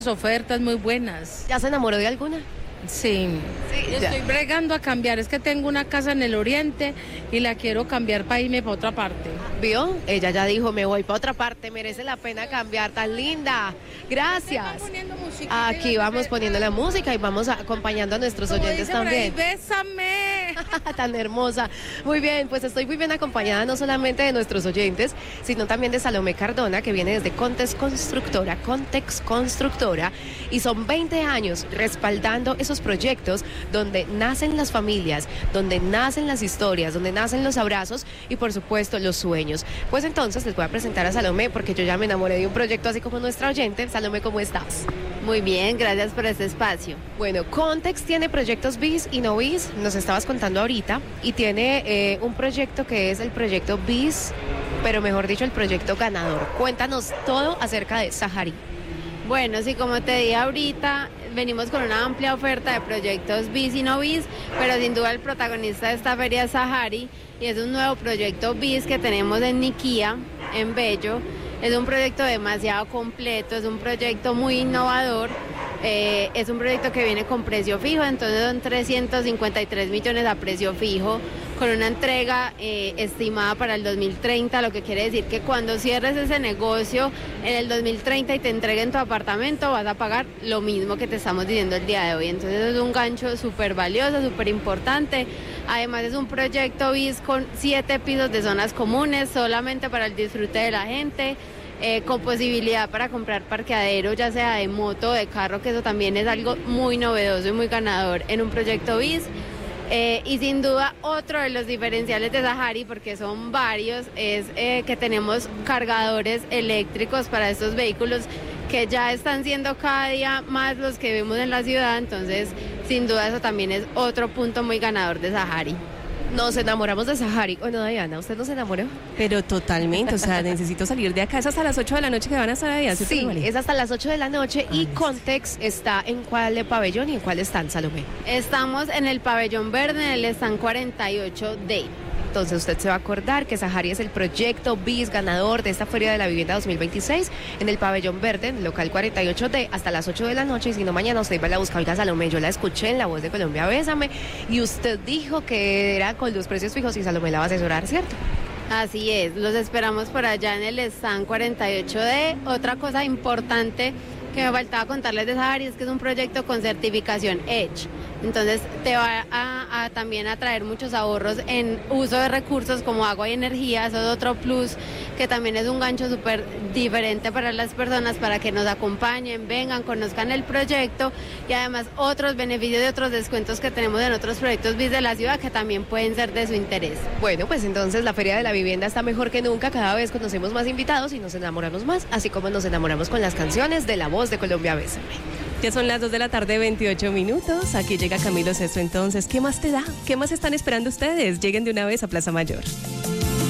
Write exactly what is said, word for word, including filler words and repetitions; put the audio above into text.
Ofertas muy buenas. ¿Ya se enamoró de alguna? Sí, Sí, estoy ya. bregando a cambiar. Es que tengo una casa en el oriente y la quiero cambiar para irme para otra parte. ¿Vio? Ella ya dijo, me voy para otra parte, merece la pena cambiar, tan linda. Gracias. Aquí vamos poniendo la música y vamos acompañando a nuestros Como oyentes dice por ahí, también. bésame. Tan hermosa. Muy bien, pues estoy muy bien acompañada no solamente de nuestros oyentes, sino también de Salomé Cardona, que viene desde Contex Constructora, Contex Constructora, y son veinte años respaldando esos proyectos donde nacen las familias, donde nacen las historias, donde nacen los abrazos y por supuesto los sueños. Pues entonces les voy a presentar a Salomé porque yo ya me enamoré de un proyecto así como nuestra oyente. Salomé, ¿cómo estás? Muy bien, gracias por este espacio. Bueno, Contex tiene proyectos bis y no bis, nos estabas contando ahorita, y tiene eh, un proyecto que es el proyecto bis, pero mejor dicho, el proyecto ganador. Cuéntanos todo acerca de Sahari. Bueno, sí, como te dije ahorita, venimos con una amplia oferta de proyectos bis y no bis, pero sin duda el protagonista de esta feria es Sahari, y es un nuevo proyecto bis que tenemos en Niquía, en Bello. Es un proyecto demasiado completo, es un proyecto muy innovador, eh, es un proyecto que viene con precio fijo, entonces son trescientos cincuenta y tres millones a precio fijo, con una entrega eh, estimada para el dos mil treinta, lo que quiere decir que cuando cierres ese negocio en el dos mil treinta y te entreguen tu apartamento, vas a pagar lo mismo que te estamos diciendo el día de hoy. Entonces es un gancho súper valioso, súper importante. Además es un proyecto bis con siete pisos de zonas comunes, solamente para el disfrute de la gente, eh, con posibilidad para comprar parqueadero, ya sea de moto o de carro, que eso también es algo muy novedoso y muy ganador en un proyecto bis. Eh, y sin duda otro de los diferenciales de Sahari, porque son varios, es eh, que tenemos cargadores eléctricos para estos vehículos que ya están siendo cada día más los que vemos en la ciudad, entonces sin duda eso también es otro punto muy ganador de Sahari. Nos enamoramos de Sahari. Bueno, Diana, ¿usted no se enamoró? Pero totalmente, o sea, necesito salir de acá. Es hasta las ocho de la noche que van a estar allá. ¿Cierto, Sí, María? es hasta las ocho de la noche. Ay, Y sí. Contex está en cuál pabellón y en cuál están, Salomé. Estamos en el pabellón verde, en el stand cuarenta y ocho D. Entonces usted se va a acordar que Sahari es el proyecto bis ganador de esta Feria de la Vivienda dos mil veintiséis en el pabellón verde, en el local cuarenta y ocho D, hasta las ocho de la noche. Y si no, mañana usted va a buscar. Oiga, Salomé, yo la escuché en La Voz de Colombia, Bésame, y usted dijo que era con los precios fijos y Salomé la va a asesorar, ¿cierto? Así es, los esperamos por allá en el stand cuarenta y ocho D. Otra cosa importante que me faltaba contarles de Sahari es que es un proyecto con certificación Edge. Entonces te va a, a también a traer muchos ahorros en uso de recursos como agua y energía. Eso es otro plus que también es un gancho súper diferente para las personas, para que nos acompañen, vengan, conozcan el proyecto, y además otros beneficios de otros descuentos que tenemos en otros proyectos bis de la ciudad que también pueden ser de su interés. Bueno, pues entonces la Feria de la Vivienda está mejor que nunca. Cada vez conocemos más invitados y nos enamoramos más, así como nos enamoramos con las canciones de La Voz de Colombia, Bésame. Ya son las dos de la tarde, veintiocho minutos. Aquí llega Camilo Sesto. Entonces, ¿qué más te da? ¿Qué más están esperando ustedes? Lleguen de una vez a Plaza Mayor.